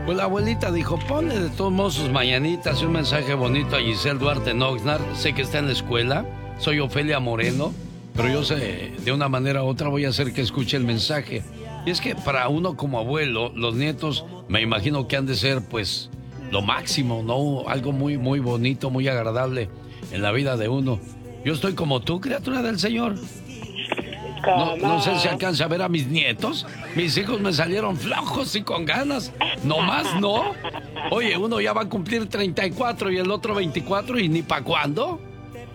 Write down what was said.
Pues la abuelita dijo, ponle de todos modos sus mañanitas y un mensaje bonito a Giselle Duarte Noxnar. Sé que está en la escuela, soy Ofelia Moreno, pero yo sé, de una manera u otra voy a hacer que escuche el mensaje. Y es que para uno como abuelo, los nietos me imagino que han de ser pues lo máximo, ¿no? Algo muy, muy bonito, muy agradable en la vida de uno. Yo estoy como tú, criatura del Señor. No sé si alcanza a ver a mis nietos. Mis hijos me salieron flojos y con ganas. No más, ¿no? Oye, uno ya va a cumplir 34 y el otro 24 y ni pa' cuándo.